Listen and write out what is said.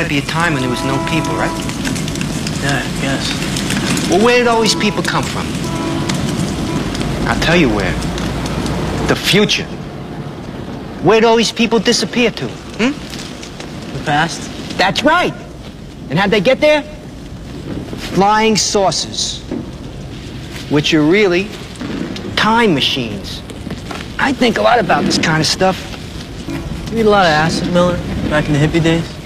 to be a time when there was no people, right? Yeah, I guess. Well, where did all these people come from? I'll tell you where. The future. Where'd all these people disappear to? The past? That's right. And how'd they get there? Flying saucers. Which are really time machines. I think a lot about this kind of stuff. You eat a lot of acid, Miller, back in the hippie days?